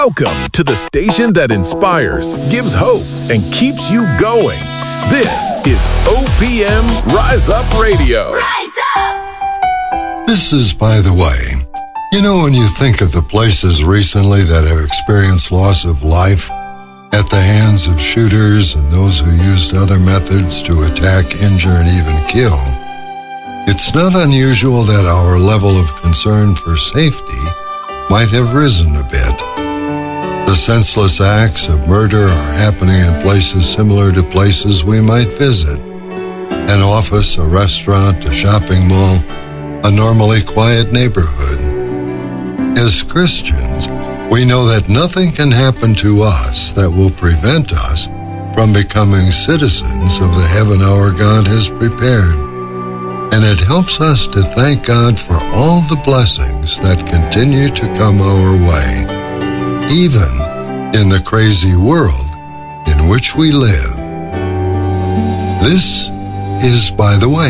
Welcome to the station that inspires, gives hope, and keeps you going. This is OPM Rise Up Radio. Rise up! This is By the Way. You know, when you think of the places recently that have experienced loss of life at the hands of shooters and those who used other methods to attack, injure, and even kill, it's not unusual that our level of concern for safety might have risen a bit. The senseless acts of murder are happening in places similar to places we might visit. An office, a restaurant, a shopping mall, a normally quiet neighborhood. As Christians, we know that nothing can happen to us that will prevent us from becoming citizens of the heaven our God has prepared. And it helps us to thank God for all the blessings that continue to come our way, even in the crazy world in which we live. This is By the Way.